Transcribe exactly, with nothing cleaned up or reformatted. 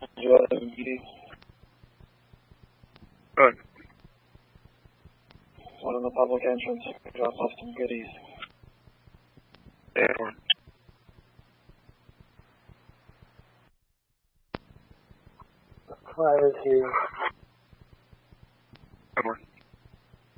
enjoy the meeting. Good. One in the public entrance, drop off some goodies. Edward. Flyers here.